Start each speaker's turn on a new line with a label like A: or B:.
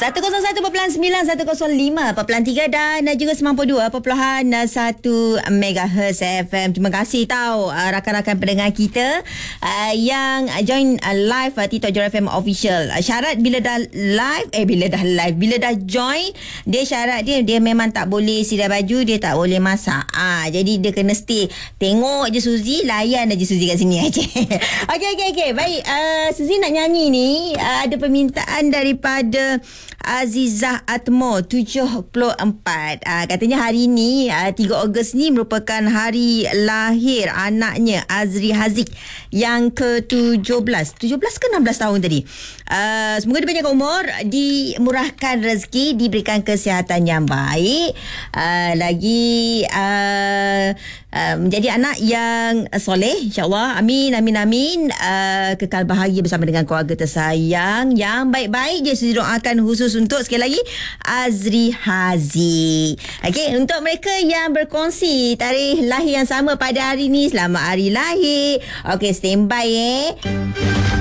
A: 101.9, 105.3 dan juga 92.1 MHz FM. Terima kasih tahu rakan-rakan pendengar kita yang join live TikTok Johor FM official. Syarat bila dah join, dia syarat dia memang tak boleh sidai baju, dia tak boleh masak. Jadi dia kena stay. Tengok je Suzy, layan aja Suzy kat sini aja. Okey. Baik, Suzy nak nyanyi ni, ada permintaan daripada Azizah Atmo 74. Katanya hari ni 3 Ogos ni merupakan hari lahir anaknya Azri Haziq yang ke-17 ke 16 tahun tadi. Semoga dipanjangkan umur, dimurahkan rezeki, diberikan kesihatan yang baik, lagi menjadi anak yang soleh, insyaAllah. Amin. Kekal bahagia bersama dengan keluarga tersayang. Yang baik-baik je saya doakan khusus untuk sekali lagi Azri Haziq. Okey, untuk mereka yang berkongsi tarikh lahir yang sama pada hari ni, selamat hari lahir. Okey, standby